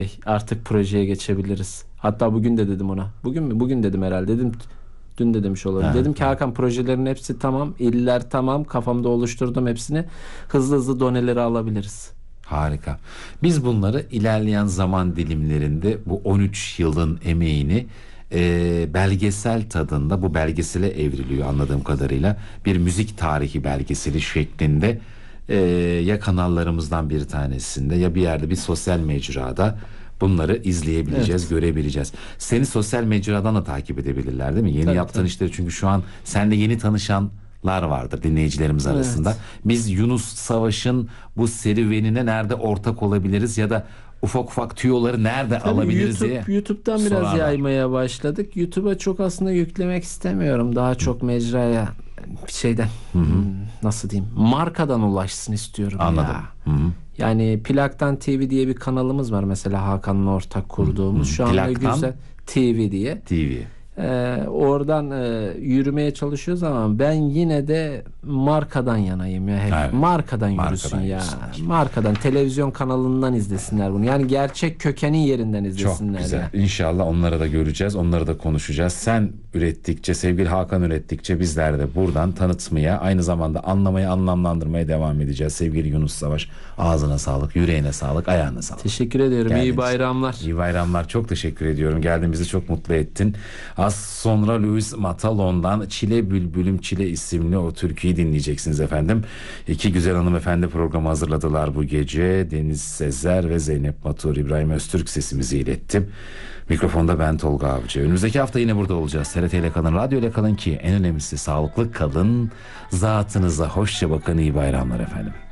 Artık projeye geçebiliriz. Hatta bugün de dedim ona. Bugün mü? Bugün dedim herhalde. Dedim, dün de demiş olabilir. Ha, Dedim ki Hakan, projelerin hepsi tamam. İller tamam. Kafamda oluşturdum hepsini. Hızlı hızlı doneleri alabiliriz. harika. Biz bunları ilerleyen zaman dilimlerinde bu 13 yılın emeğini belgesel tadında, bu belgesele evriliyor anladığım kadarıyla. Bir müzik tarihi belgeseli şeklinde ya kanallarımızdan bir tanesinde ya bir yerde, bir sosyal mecrada bunları izleyebileceğiz, Evet. görebileceğiz. Seni sosyal mecradan da takip edebilirler değil mi? Yeni Tabii yaptığın tabii. işleri, çünkü şu an seninle yeni tanışanlar vardır dinleyicilerimiz arasında. Evet. Biz Yunus Savaş'ın bu serüvenine nerede ortak olabiliriz ya da ufak ufak tüyoları nerede Tabii alabiliriz diye YouTube'dan biraz sorarlar. yaymaya başladık. YouTube'a çok aslında yüklemek istemiyorum. Daha çok mecraya şeyden, nasıl diyeyim, markadan ulaşsın istiyorum Anladım. ya. Hı hı. Yani Plaktan TV diye bir kanalımız var mesela, Hakan'la ortak kurduğumuz. Şu anda Plaktan güzel, TV diye. TV. Oradan yürümeye çalışıyoruz ama ben yine de markadan yanayım ya hep. Evet. Markadan yürüsün Markadan ya. yürüsünler. Markadan, televizyon kanalından izlesinler bunu. Yani gerçek kökenin yerinden Çok izlesinler güzel. ya. İnşallah onları da göreceğiz, onları da konuşacağız. Sen ürettikçe, sevgili Hakan ürettikçe bizler de buradan tanıtmaya, aynı zamanda anlamaya, anlamlandırmaya devam edeceğiz. Sevgili Yunus Savaş, ağzına sağlık, yüreğine sağlık, ayağına sağlık. Teşekkür ediyorum. Geldiğiniz İyi için. bayramlar. İyi bayramlar. Çok teşekkür ediyorum. Geldiğimizi çok mutlu ettin. Az sonra Louis Matalon'dan Çile Bülbülüm Çile isimli o türküyü dinleyeceksiniz efendim. İki güzel hanımefendi programı hazırladılar bu gece. Deniz Sezer ve Zeynep Matur. İbrahim Öztürk sesimizi ilettim. Mikrofonda ben Tolga Avcı. Önümüzdeki hafta yine burada olacağız. TRT ile kalın, radyo ile kalın ki en önemlisi sağlıklı kalın. Zatınıza hoşça bakın. İyi bayramlar efendim.